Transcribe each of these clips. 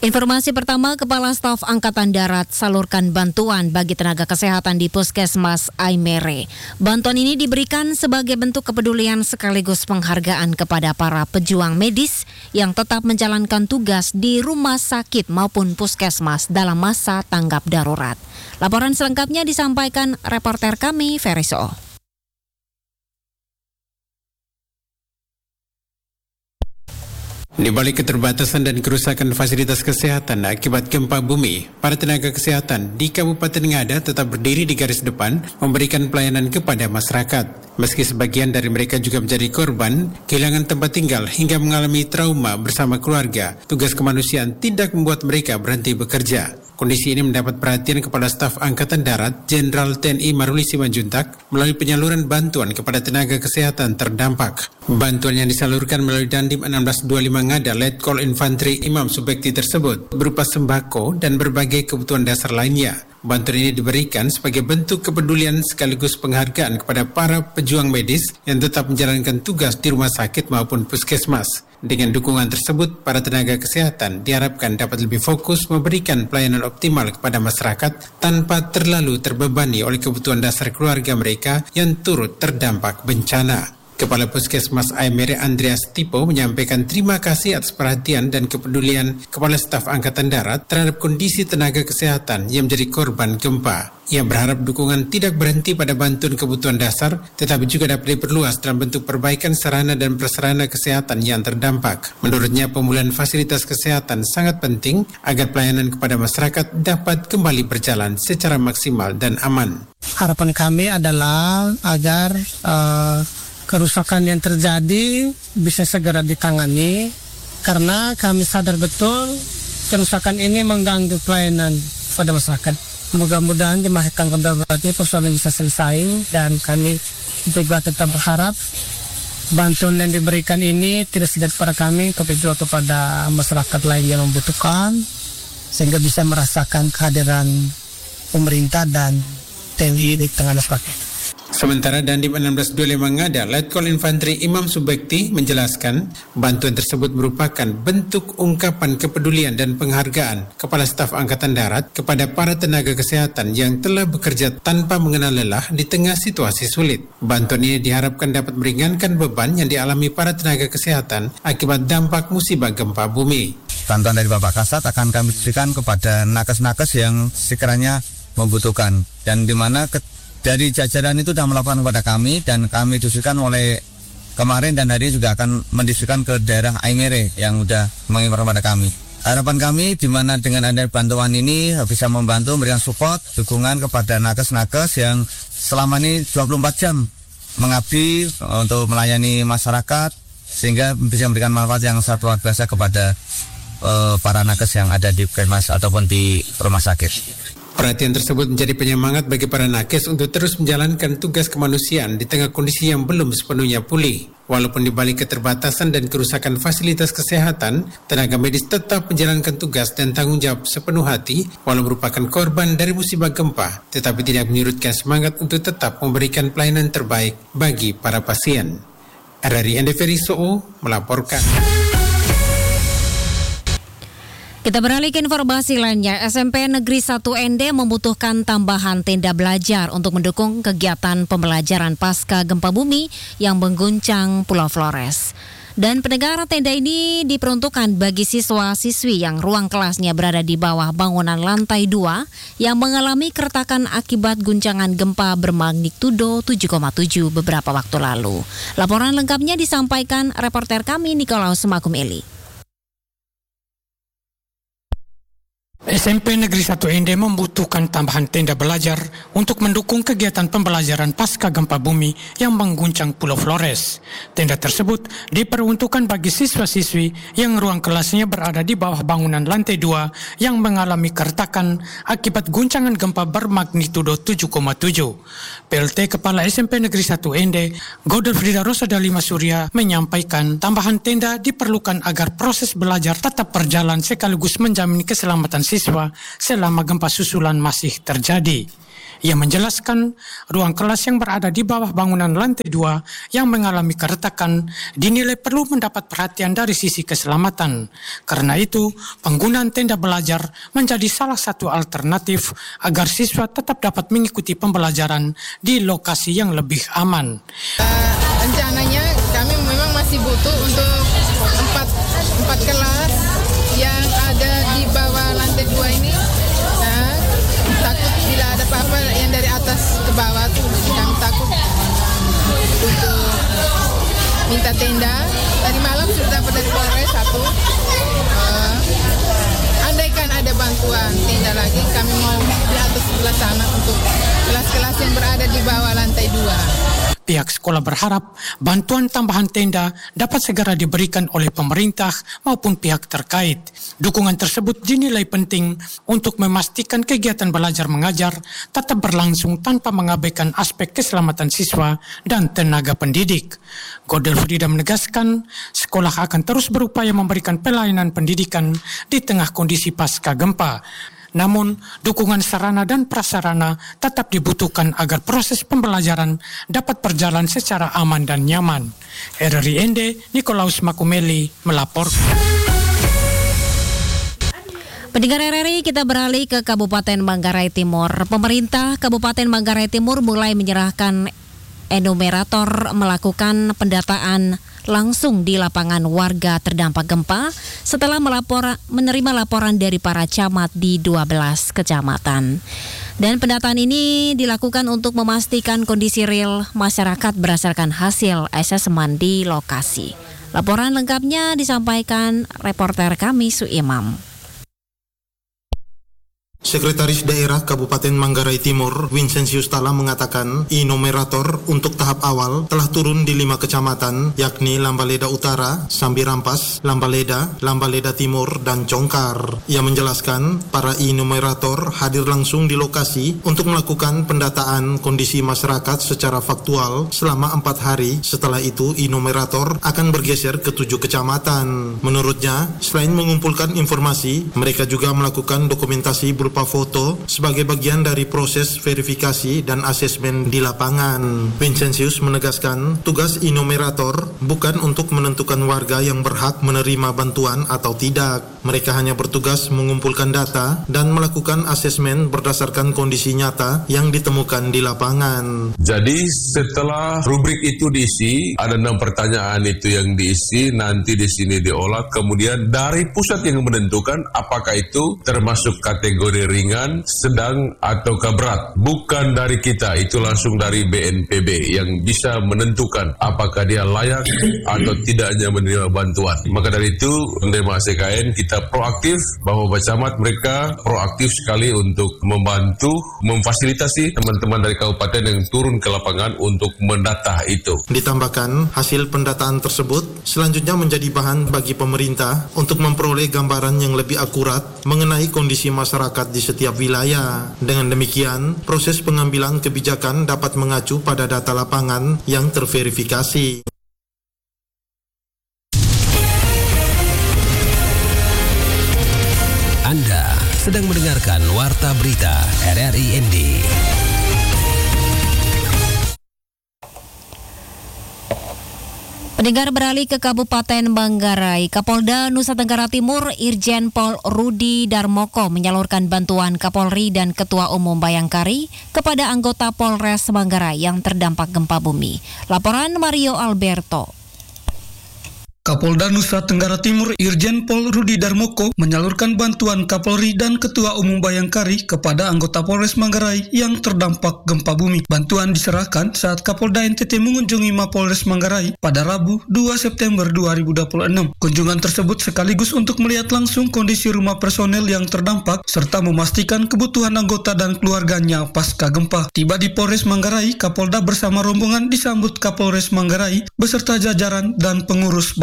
Informasi pertama, Kepala Staf Angkatan Darat salurkan bantuan bagi tenaga kesehatan di Puskesmas Aimere. Bantuan ini diberikan sebagai bentuk kepedulian sekaligus penghargaan kepada para pejuang medis yang tetap menjalankan tugas di rumah sakit maupun puskesmas dalam masa tanggap darurat. Laporan selengkapnya disampaikan reporter kami, Feriso. Di balik keterbatasan dan kerusakan fasilitas kesehatan akibat gempa bumi, para tenaga kesehatan di Kabupaten Ngada tetap berdiri di garis depan memberikan pelayanan kepada masyarakat. Meski sebagian dari mereka juga menjadi korban, kehilangan tempat tinggal hingga mengalami trauma bersama keluarga, tugas kemanusiaan tidak membuat mereka berhenti bekerja. Kondisi ini mendapat perhatian Kepala Staf Angkatan Darat Jenderal TNI Maruli Simanjuntak melalui penyaluran bantuan kepada tenaga kesehatan terdampak. Bantuan yang disalurkan melalui Dandim 1625 Ngada Letkol Infanteri Imam Subekti tersebut berupa sembako dan berbagai kebutuhan dasar lainnya. Bantuan ini diberikan sebagai bentuk kepedulian sekaligus penghargaan kepada para pejuang medis yang tetap menjalankan tugas di rumah sakit maupun puskesmas. Dengan dukungan tersebut, para tenaga kesehatan diharapkan dapat lebih fokus memberikan pelayanan optimal kepada masyarakat tanpa terlalu terbebani oleh kebutuhan dasar keluarga mereka yang turut terdampak bencana. Kepala Puskesmas Aimere Andreas Tipo menyampaikan terima kasih atas perhatian dan kepedulian Kepala Staf Angkatan Darat terhadap kondisi tenaga kesehatan yang menjadi korban gempa. Ia berharap dukungan tidak berhenti pada bantuan kebutuhan dasar, tetapi juga dapat diperluas dalam bentuk perbaikan sarana dan prasarana kesehatan yang terdampak. Menurutnya, pemulihan fasilitas kesehatan sangat penting agar pelayanan kepada masyarakat dapat kembali berjalan secara maksimal dan aman. Harapan kami adalah agar kerusakan yang terjadi bisa segera ditangani, karena kami sadar betul kerusakan ini mengganggu pelayanan pada masyarakat. Mudah-mudahan di masa tanggap darurat ini persoalan bisa selesai, dan kami juga tetap berharap bantuan yang diberikan ini tidak sedikit kepada kami, tapi juga kepada masyarakat lain yang membutuhkan, sehingga bisa merasakan kehadiran pemerintah dan TNI di tengah masyarakat. Sementara Dandim 1625 Ngada Letkol Infanteri Imam Subekti menjelaskan bantuan tersebut merupakan bentuk ungkapan kepedulian dan penghargaan Kepala Staf Angkatan Darat kepada para tenaga kesehatan yang telah bekerja tanpa mengenal lelah di tengah situasi sulit. Bantuan ini diharapkan dapat meringankan beban yang dialami para tenaga kesehatan akibat dampak musibah gempa bumi. Bantuan dari Bapak Kasat akan kami berikan kepada nakes-nakes yang sekiranya membutuhkan, dan di mana dari jajaran itu sudah melakukan kepada kami, dan kami diskusikan mulai kemarin dan hari ini juga akan mendiskusikan ke daerah Aimere yang sudah mengirimkan kepada kami. Harapan kami di mana dengan adanya bantuan ini bisa membantu memberikan support, dukungan kepada nakes-nakes yang selama ini 24 jam mengabdi untuk melayani masyarakat, sehingga bisa memberikan manfaat yang sangat luar biasa kepada para nakes yang ada di puskesmas ataupun di rumah sakit. Perhatian tersebut menjadi penyemangat bagi para nakes untuk terus menjalankan tugas kemanusiaan di tengah kondisi yang belum sepenuhnya pulih. Walaupun di balik keterbatasan dan kerusakan fasilitas kesehatan, tenaga medis tetap menjalankan tugas dan tanggung jawab sepenuh hati walau merupakan korban dari musibah gempa, tetapi tidak menyurutkan semangat untuk tetap memberikan pelayanan terbaik bagi para pasien. RRI NDV Soo melaporkan. Kita beralih ke informasi lainnya. SMP Negeri 1 ND membutuhkan tambahan tenda belajar untuk mendukung kegiatan pembelajaran pasca gempa bumi yang mengguncang Pulau Flores. Dan pendengar, tenda ini diperuntukkan bagi siswa-siswi yang ruang kelasnya berada di bawah bangunan lantai 2 yang mengalami keretakan akibat guncangan gempa bermagnitudo 7,7 beberapa waktu lalu. Laporan lengkapnya disampaikan reporter kami Nikolaus Makum Eli. SMP Negeri 1 ND membutuhkan tambahan tenda belajar untuk mendukung kegiatan pembelajaran pasca gempa bumi yang mengguncang Pulau Flores. Tenda tersebut diperuntukkan bagi siswa-siswi yang ruang kelasnya berada di bawah bangunan lantai 2 yang mengalami keretakan akibat guncangan gempa bermagnitudo 7,7. PLT Kepala SMP Negeri 1 ND, Godel Frida Rosada Lima Surya, menyampaikan tambahan tenda diperlukan agar proses belajar tetap berjalan sekaligus menjamin keselamatan siswa selama gempa susulan masih terjadi. Ia menjelaskan ruang kelas yang berada di bawah bangunan lantai 2 yang mengalami keretakan dinilai perlu mendapat perhatian dari sisi keselamatan. Karena itu, penggunaan tenda belajar menjadi salah satu alternatif agar siswa tetap dapat mengikuti pembelajaran di lokasi yang lebih aman. Rencananya kami memang masih butuh untuk empat kelas yang ada di bawah lantai 2 ini. Takut bila ada apa-apa yang dari atas ke bawah tuh, kami takut untuk minta tenda. Tadi malam sudah dapat dari Polres satu. Andaikan ada bantuan tenda lagi, kami mau di atas sebelah sana untuk kelas-kelas yang berada di bawah lantai 2. Pihak sekolah berharap bantuan tambahan tenda dapat segera diberikan oleh pemerintah maupun pihak terkait. Dukungan tersebut dinilai penting untuk memastikan kegiatan belajar mengajar tetap berlangsung tanpa mengabaikan aspek keselamatan siswa dan tenaga pendidik. Godel Frida menegaskan sekolah akan terus berupaya memberikan pelayanan pendidikan di tengah kondisi pasca gempa. Namun, dukungan sarana dan prasarana tetap dibutuhkan agar proses pembelajaran dapat berjalan secara aman dan nyaman. RRI Ende, Nikolaus Makumeli melaporkan. Pendengar RRI, kita beralih ke Kabupaten Manggarai Timur. Pemerintah Kabupaten Manggarai Timur mulai menyerahkan enumerator melakukan pendataan langsung di lapangan warga terdampak gempa setelah menerima laporan dari para camat di 12 kecamatan. Dan pendataan ini dilakukan untuk memastikan kondisi real masyarakat berdasarkan hasil asesmen di lokasi. Laporan lengkapnya disampaikan reporter kami Suimam. Sekretaris Daerah Kabupaten Manggarai Timur, Vincenzius Tala mengatakan enumerator untuk tahap awal telah turun di 5 kecamatan, yakni Lambaleda Utara, Sambirampas, Lambaleda Timur, dan Congkar. Ia menjelaskan para enumerator hadir langsung di lokasi untuk melakukan pendataan kondisi masyarakat secara faktual selama 4 hari. Setelah itu, enumerator akan bergeser ke 7 kecamatan. Menurutnya, selain mengumpulkan informasi, mereka juga melakukan dokumentasi berupa foto sebagai bagian dari proses verifikasi dan asesmen di lapangan. Vincenzius menegaskan tugas enumerator bukan untuk menentukan warga yang berhak menerima bantuan atau tidak. Mereka hanya bertugas mengumpulkan data dan melakukan asesmen berdasarkan kondisi nyata yang ditemukan di lapangan. Jadi setelah rubrik itu diisi, ada 6 pertanyaan itu yang diisi, nanti di sini diolah, kemudian dari pusat yang menentukan apakah itu termasuk kategori ringan, sedang, atau berat. Bukan dari kita, itu langsung dari BNPB yang bisa menentukan apakah dia layak atau tidaknya menerima bantuan. Maka dari itu, menerima CKN kita proaktif, bahwa camat mereka proaktif sekali untuk membantu, memfasilitasi teman-teman dari kabupaten yang turun ke lapangan untuk mendata itu. Ditambahkan, hasil pendataan tersebut selanjutnya menjadi bahan bagi pemerintah untuk memperoleh gambaran yang lebih akurat mengenai kondisi masyarakat di setiap wilayah. Dengan demikian, proses pengambilan kebijakan dapat mengacu pada data lapangan yang terverifikasi. Anda sedang mendengarkan Warta Berita RRI ND. Pendengar, beralih ke Kabupaten Manggarai. Kapolda Nusa Tenggara Timur Irjen Pol Rudi Darmoko menyalurkan bantuan Kapolri dan Ketua Umum Bayangkari kepada anggota Polres Manggarai yang terdampak gempa bumi. Laporan Mario Alberto. Kapolda Nusa Tenggara Timur Irjen Pol Rudi Darmoko menyalurkan bantuan Kapolri dan Ketua Umum Bayangkari kepada anggota Polres Manggarai yang terdampak gempa bumi. Bantuan diserahkan saat Kapolda NTT mengunjungi Mapolres Manggarai pada Rabu 2 September 2026. Kunjungan tersebut sekaligus untuk melihat langsung kondisi rumah personel yang terdampak serta memastikan kebutuhan anggota dan keluarganya pasca gempa. Tiba di Polres Manggarai, Kapolda bersama rombongan disambut Kapolres Manggarai beserta jajaran dan pengurus Bayangkari.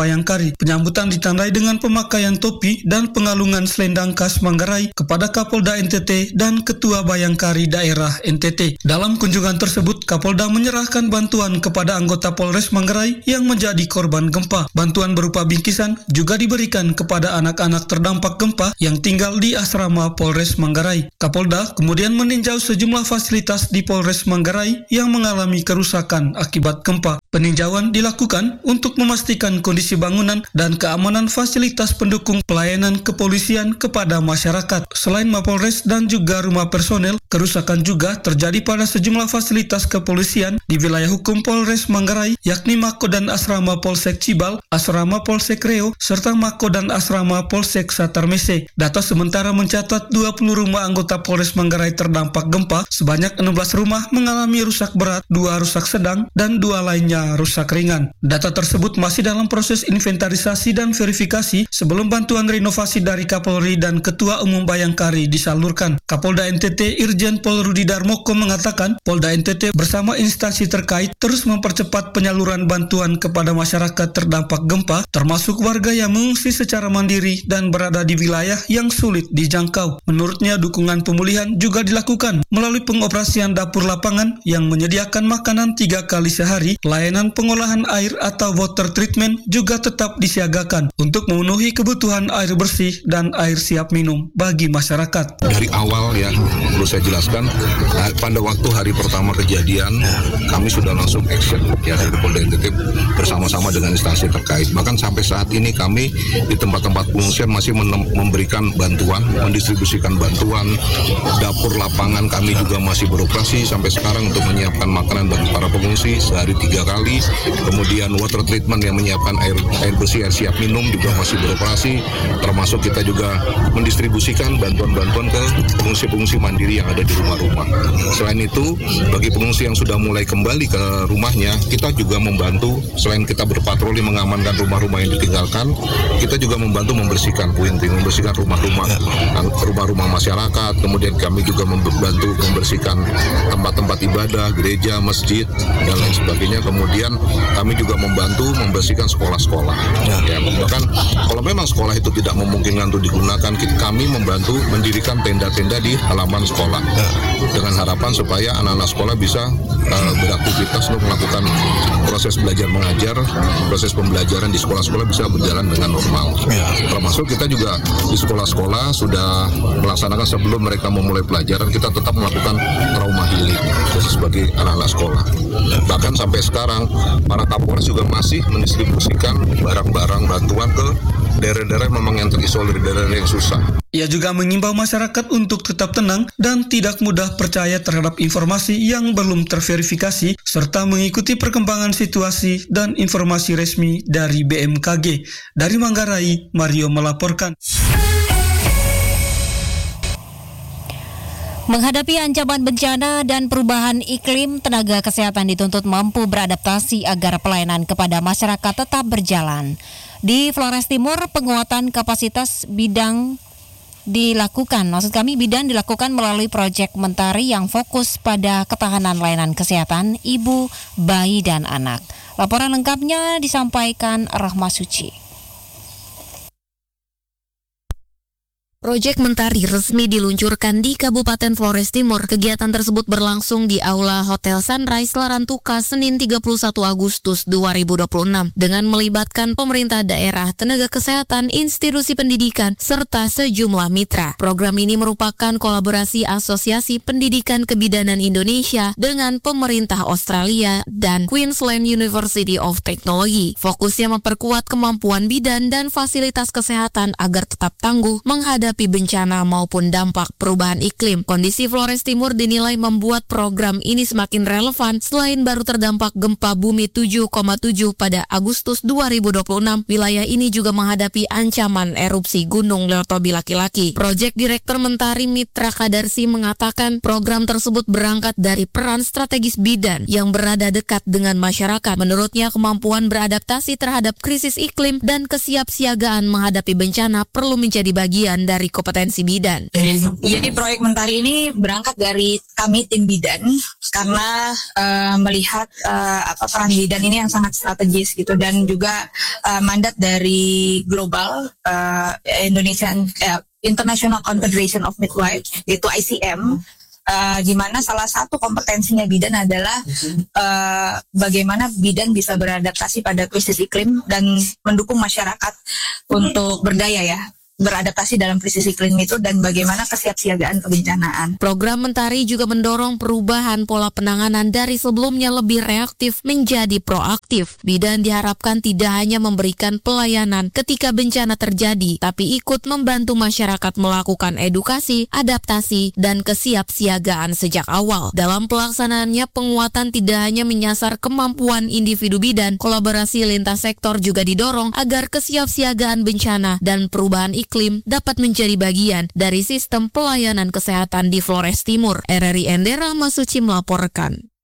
Bayangkari. Penyambutan ditandai dengan pemakaian topi dan pengalungan selendang khas Manggarai kepada Kapolda NTT dan Ketua Bayangkari Daerah NTT. Dalam kunjungan tersebut, Kapolda menyerahkan bantuan kepada anggota Polres Manggarai yang menjadi korban gempa. Bantuan berupa bingkisan juga diberikan kepada anak-anak terdampak gempa yang tinggal di asrama Polres Manggarai. Kapolda kemudian meninjau sejumlah fasilitas di Polres Manggarai yang mengalami kerusakan akibat gempa. Peninjauan dilakukan untuk memastikan kondisi bangunan dan keamanan fasilitas pendukung pelayanan kepolisian kepada masyarakat. Selain Mapolres dan juga rumah personel, kerusakan juga terjadi pada sejumlah fasilitas kepolisian di wilayah hukum Polres Manggarai, yakni Mako dan Asrama Polsek Cibal, Asrama Polsek Reo, serta Mako dan Asrama Polsek Satarmese. Data sementara mencatat 20 rumah anggota Polres Manggarai terdampak gempa, sebanyak 16 rumah mengalami rusak berat, 2 rusak sedang, dan 2 lainnya rusak ringan. Data tersebut masih dalam proses inventarisasi dan verifikasi sebelum bantuan renovasi dari Kapolri dan Ketua Umum Bayangkari disalurkan. Kapolda NTT Irjen Pol Rudi Darmoko mengatakan, Polda NTT bersama instansi terkait terus mempercepat penyaluran bantuan kepada masyarakat terdampak gempa, termasuk warga yang mengungsi secara mandiri dan berada di wilayah yang sulit dijangkau. Menurutnya, dukungan pemulihan juga dilakukan melalui pengoperasian dapur lapangan yang menyediakan makanan 3 kali sehari. Layanan pengolahan air atau water treatment juga tetap disiagakan untuk memenuhi kebutuhan air bersih dan air siap minum bagi masyarakat. Dari awal ya, perlu saya jelaskan, pada waktu hari pertama kejadian, kami sudah langsung action ya dari Polda NTT bersama-sama dengan instansi terkait. Bahkan sampai saat ini kami di tempat-tempat pengungsian masih memberikan bantuan, mendistribusikan bantuan. Dapur lapangan kami juga masih beroperasi sampai sekarang untuk menyiapkan makanan bagi para pengungsi sehari 3 kali. Kemudian water treatment yang menyiapkan air bersih, air siap minum juga masih beroperasi. Termasuk kita juga mendistribusikan bantuan-bantuan ke pengungsi-pengungsi mandiri yang ada di rumah-rumah. Selain itu, bagi pengungsi yang sudah mulai kembali ke rumahnya, kita juga membantu, selain kita berpatroli mengamankan rumah-rumah yang ditinggalkan, kita juga membantu membersihkan puing-puing, membersihkan rumah-rumah masyarakat. Kemudian kami juga membantu membersihkan tempat-tempat ibadah, gereja, masjid, dan lain sebagainya. Kemudian kami juga membantu membersihkan sekolah-sekolah. Ya, bahkan kalau memang sekolah itu tidak memungkinkan untuk digunakan, kami membantu mendirikan tenda-tenda di halaman sekolah dengan harapan supaya anak-anak sekolah bisa beraktivitas untuk melakukan proses belajar mengajar, proses pembelajaran di sekolah-sekolah bisa berjalan dengan normal. Termasuk kita juga di sekolah-sekolah sudah melaksanakan sebelum mereka memulai pelajaran, kita tetap melakukan trauma healing khusus bagi anak-anak sekolah. Bahkan sampai sekarang para Kapolres juga masih mendistribusikan barang-barang bantuan ke daerah-daerah memang yang terisolir, daerah-daerah yang susah. Ia juga mengimbau masyarakat untuk tetap tenang dan tidak mudah percaya terhadap informasi yang belum terverifikasi, serta mengikuti perkembangan situasi dan informasi resmi dari BMKG. Dari Manggarai, Mario melaporkan. Menghadapi ancaman bencana dan perubahan iklim, tenaga kesehatan dituntut mampu beradaptasi agar pelayanan kepada masyarakat tetap berjalan. Di Flores Timur, penguatan kapasitas bidang dilakukan melalui proyek Mentari yang fokus pada ketahanan layanan kesehatan ibu, bayi, dan anak. Laporan lengkapnya disampaikan Rahma Suci. Proyek Mentari resmi diluncurkan di Kabupaten Flores Timur. Kegiatan tersebut berlangsung di Aula Hotel Sunrise Larantuka Senin 31 Agustus 2026 dengan melibatkan pemerintah daerah, tenaga kesehatan, institusi pendidikan, serta sejumlah mitra. Program ini merupakan kolaborasi Asosiasi Pendidikan Kebidanan Indonesia dengan pemerintah Australia dan Queensland University of Technology. Fokusnya memperkuat kemampuan bidan dan fasilitas kesehatan agar tetap tangguh menghadapi bencana maupun dampak perubahan iklim. Kondisi Flores Timur dinilai membuat program ini semakin relevan. Selain baru terdampak gempa bumi 7,7 pada Agustus 2026, wilayah ini juga menghadapi ancaman erupsi Gunung Leotobi Laki-Laki. Proyek Direktur Mentari Mitra Kadarsi mengatakan program tersebut berangkat dari peran strategis bidan yang berada dekat dengan masyarakat. Menurutnya, kemampuan beradaptasi terhadap krisis iklim dan kesiapsiagaan menghadapi bencana perlu menjadi bagian dari dari kompetensi bidan. Jadi proyek Mentari ini berangkat dari kami tim bidan karena melihat peran bidan ini yang sangat strategis gitu, dan juga mandat dari global International Confederation of Midwives, yaitu ICM, di mana salah satu kompetensinya bidan adalah bagaimana bidan bisa beradaptasi pada krisis iklim dan mendukung masyarakat untuk beradaptasi dalam krisis iklim itu, dan bagaimana kesiapsiagaan kebencanaan. Program Mentari juga mendorong perubahan pola penanganan dari sebelumnya lebih reaktif menjadi proaktif. Bidan diharapkan tidak hanya memberikan pelayanan ketika bencana terjadi, tapi ikut membantu masyarakat melakukan edukasi, adaptasi, dan kesiapsiagaan sejak awal. Dalam pelaksanaannya, penguatan tidak hanya menyasar kemampuan individu bidan, kolaborasi lintas sektor juga didorong agar kesiapsiagaan bencana dan perubahan iklim dapat menjadi bagian dari sistem pelayanan kesehatan di Flores Timur. RRI Endera Masuci melaporkan.